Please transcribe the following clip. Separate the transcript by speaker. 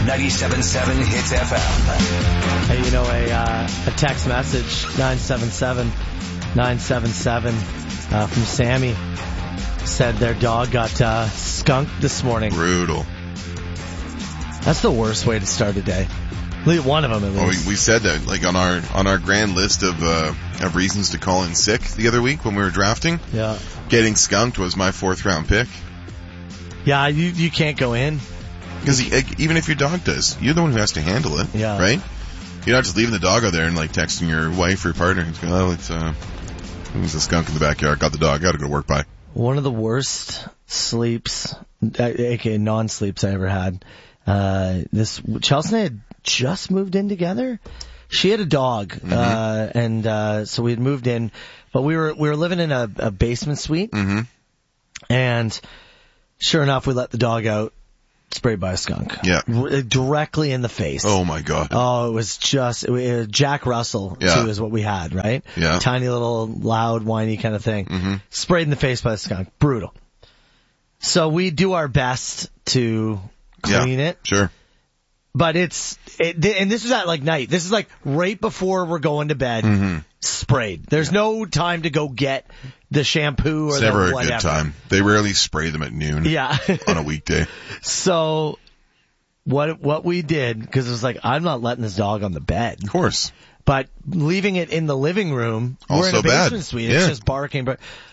Speaker 1: 97.7 Hits FM.
Speaker 2: Hey, a text message, 977 from Sammy, said their dog got skunked this morning.
Speaker 3: Brutal.
Speaker 2: That's the worst way to start a day. One of them, at least.
Speaker 3: We said that, like, on our grand list of reasons to call in sick the other week when we were drafting.
Speaker 2: Yeah.
Speaker 3: Getting skunked was my 4th round pick.
Speaker 2: Yeah, you can't go in.
Speaker 3: Because even if your dog does, you're the one who has to handle it.
Speaker 2: Yeah.
Speaker 3: Right? You're not just leaving the dog out there and, like, texting your wife or your partner and going, there's a skunk in the backyard, got the dog, gotta go to work, bye.
Speaker 2: One of the worst sleeps, aka non-sleeps I ever had. Chelsea and I had just moved in together. She had a dog, so we had moved in, but we were living in a basement suite, and sure enough, we let the dog out, sprayed by a skunk.
Speaker 3: Yeah.
Speaker 2: Directly in the face.
Speaker 3: Oh my God.
Speaker 2: Oh, it was Jack Russell, too, is what we had, right?
Speaker 3: Yeah.
Speaker 2: Tiny little, loud, whiny kind of thing. Sprayed in the face by a skunk. Brutal. So we do our best to clean it.
Speaker 3: Sure.
Speaker 2: But and this is at like night. This is like right before we're going to bed. Sprayed. There's no time to go get the shampoo or
Speaker 3: it's never
Speaker 2: whatever.
Speaker 3: A good time. They rarely spray them at noon.
Speaker 2: Yeah.
Speaker 3: On a weekday.
Speaker 2: So what we did, because it was like, I'm not letting this dog on the bed.
Speaker 3: Of course.
Speaker 2: But leaving it in the living room,
Speaker 3: Also
Speaker 2: we're in a basement
Speaker 3: bad.
Speaker 2: suite.
Speaker 3: Yeah.
Speaker 2: It's just barking. But